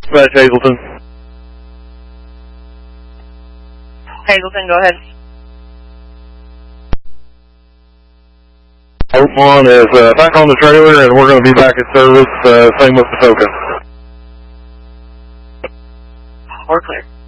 Dispatch Hazleton. Hazleton, go ahead. Hope 1 is back on the trailer, and we're going to be back at service, same with the Focus. We're clear.